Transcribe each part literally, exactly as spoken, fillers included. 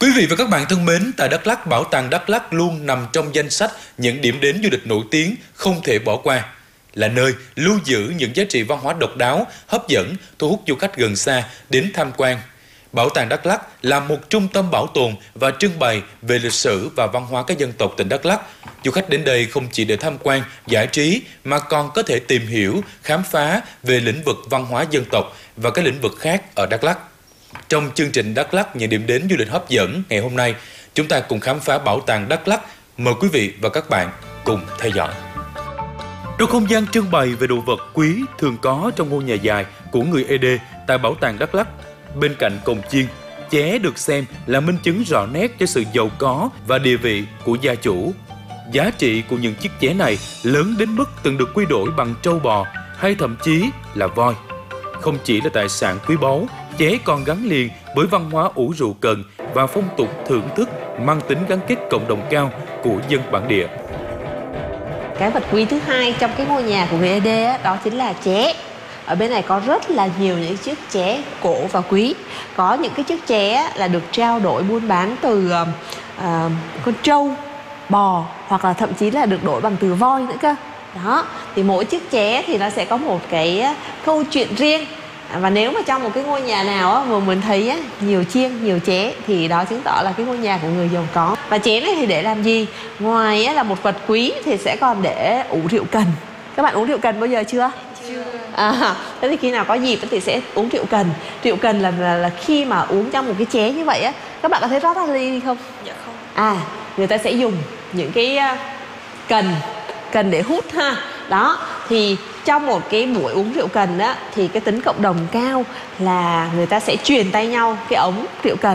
Quý vị và các bạn thân mến, tại Đắk Lắk, Bảo tàng Đắk Lắk luôn nằm trong danh sách những điểm đến du lịch nổi tiếng không thể bỏ qua. Là nơi lưu giữ những giá trị văn hóa độc đáo, hấp dẫn, thu hút du khách gần xa đến tham quan. Bảo tàng Đắk Lắk là một trung tâm bảo tồn và trưng bày về lịch sử và văn hóa các dân tộc tỉnh Đắk Lắk. Du khách đến đây không chỉ để tham quan, giải trí mà còn có thể tìm hiểu, khám phá về lĩnh vực văn hóa dân tộc và các lĩnh vực khác ở Đắk Lắk. Trong chương trình Đắk Lắk những điểm đến du lịch hấp dẫn ngày hôm nay, chúng ta cùng khám phá Bảo tàng Đắk Lắk. Mời quý vị và các bạn cùng theo dõi. Trong không gian trưng bày về đồ vật quý thường có trong ngôi nhà dài của người Ê Đê tại Bảo tàng Đắk Lắk, bên cạnh cồng chiên, ché được xem là minh chứng rõ nét cho sự giàu có và địa vị của gia chủ. Giá trị của những chiếc ché này lớn đến mức từng được quy đổi bằng trâu bò hay thậm chí là voi. Không chỉ là tài sản quý báu, ché còn gắn liền với văn hóa ủ rượu cần và phong tục thưởng thức mang tính gắn kết cộng đồng cao của dân bản địa. Cái vật quý thứ hai trong cái ngôi nhà của người Ê Đê đó chính là ché. Ở bên này có rất là nhiều những chiếc ché cổ và quý. Có những cái chiếc ché là được trao đổi buôn bán từ uh, uh, con trâu, bò hoặc là thậm chí là được đổi bằng từ voi nữa cơ. Đó, thì mỗi chiếc ché thì nó sẽ có một cái câu chuyện riêng. Và nếu mà trong một cái ngôi nhà nào á, mà mình thấy á, nhiều chiêng, nhiều ché thì đó chứng tỏ là cái ngôi nhà của người giàu có. Và ché này thì để làm gì? Ngoài á, là một vật quý thì sẽ còn để ủ rượu cần. Các bạn uống rượu cần bao giờ chưa? Chưa. À, thế thì khi nào có dịp thì sẽ uống rượu cần. Rượu cần là, là là khi mà uống trong một cái ché như vậy á, các bạn có thấy rót ra ly không? Dạ không. À, người ta sẽ dùng những cái cần cần để hút ha. Đó, thì trong một cái buổi uống rượu cần á thì cái tính cộng đồng cao là người ta sẽ truyền tay nhau cái ống rượu cần.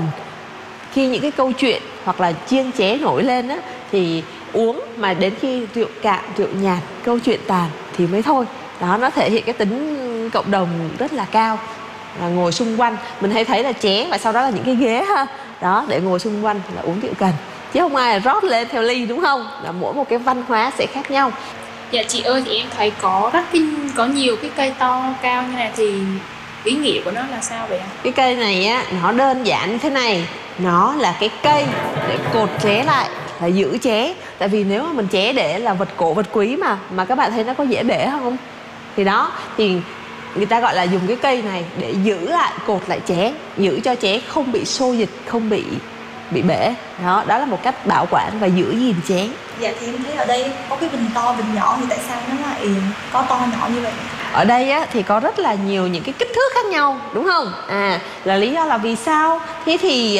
Khi những cái câu chuyện hoặc là chiêng ché nổi lên á thì uống, mà đến khi rượu cạn, rượu nhạt, câu chuyện tàn thì mới thôi. Đó, nó thể hiện cái tính cộng đồng rất là cao. Và ngồi xung quanh, mình hay thấy là ché và sau đó là những cái ghế ha. Đó, để ngồi xung quanh là uống rượu cần. Chứ không ai rót lên theo ly, đúng không? Là mỗi một cái văn hóa sẽ khác nhau. Dạ chị ơi, thì em thấy có rất cái, có nhiều cái cây to cao như này thì ý nghĩa của nó là sao vậy ạ? Cái cây này á, nó đơn giản như thế này. Nó là cái cây để cột ché lại, là giữ ché. Tại vì nếu mà mình ché để là vật cổ, vật quý mà Mà các bạn thấy nó có dễ bể không? Thì đó, thì người ta gọi là dùng cái cây này để giữ lại, cột lại ché, giữ cho ché không bị xô dịch, không bị bị bể. Đó, đó là một cách bảo quản và giữ gìn ché. Dạ thì em thấy ở đây có cái bình to, bình nhỏ thì tại sao nó lại có to nhỏ như vậy? Ở đây á, thì có rất là nhiều những cái kích thước khác nhau, đúng không? À, là lý do là vì sao? Thế thì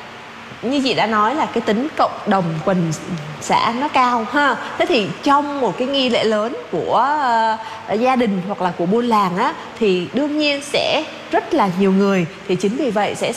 như chị đã nói là cái tính cộng đồng quần xã nó cao ha. Thế thì trong một cái nghi lễ lớn của uh, gia đình hoặc là của buôn làng á, thì đương nhiên sẽ rất là nhiều người. Thì chính vì vậy sẽ